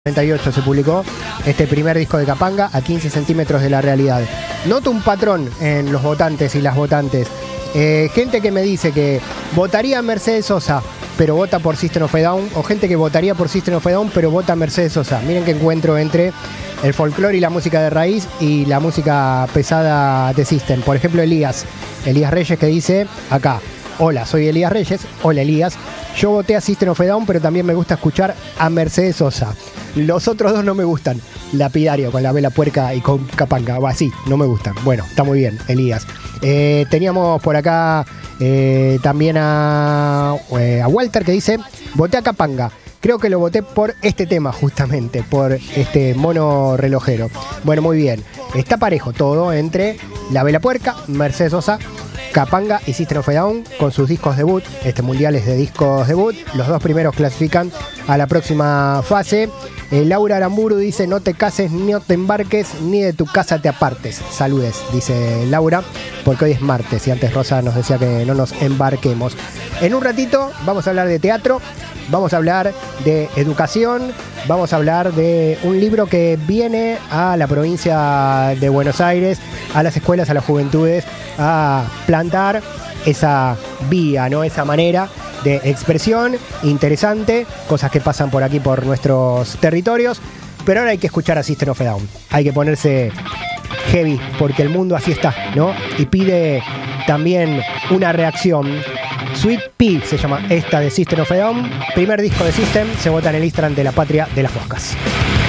98 se publicó este primer disco de Kapanga a 15 centímetros de la realidad. Noto un patrón en los votantes y las votantes. Gente que me dice que votaría a Mercedes Sosa, pero vota por System of a Down, o gente que votaría por System of a Down, pero vota a Mercedes Sosa. Miren qué encuentro entre el folclore y la música de raíz y la música pesada de System. Por ejemplo, Elías Reyes, que dice acá: hola, soy Elías Reyes. Hola, Elías. Yo voté a System of a Down, pero también me gusta escuchar a Mercedes Sosa. Los otros dos no me gustan. Lapidario con la vela puerca y con Kapanga. Va, sí, no me gustan. Bueno, está muy bien, Elías. Teníamos por acá también a Walter, que dice: voté a Kapanga. Creo que lo voté por este tema, justamente, por este mono relojero. Bueno, muy bien. Está parejo todo entre la vela puerca, Mercedes Sosa, Kapanga y System of a Down con sus discos debut, mundiales de discos debut. Los dos primeros clasifican a la próxima fase. Laura Aramburu dice: no te cases, no te embarques, ni de tu casa te apartes. Saludes, dice Laura, porque hoy es martes y antes Rosa nos decía que no nos embarquemos. En un ratito vamos a hablar de teatro, vamos a hablar de educación, vamos a hablar de un libro que viene a la provincia de Buenos Aires, a las escuelas, a las juventudes, a plantar esa vía, ¿no? Esa manera de expresión interesante, cosas que pasan por aquí, por nuestros territorios. Pero ahora hay que escuchar a System of a Down, hay que ponerse heavy, porque el mundo así está, ¿no? Y pide también una reacción. Sweet Pea se llama esta de System of a Down, primer disco de System. Se vota en el Instagram de la Patria de las Moscas.